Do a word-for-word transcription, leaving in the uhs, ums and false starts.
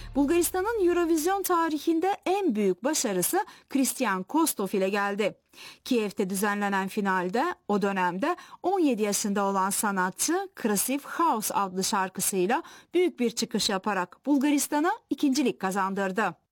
Bulgaristan'ın Eurovision tarihinde en büyük başarısı Christian Kostov ile geldi. Kiev'te düzenlenen finalde o dönemde on yedi yaşında olan sanatçı Krasiv House adlı şarkısıyla büyük bir çıkış yaparak Bulgaristan'a ikincilik kazandırdı.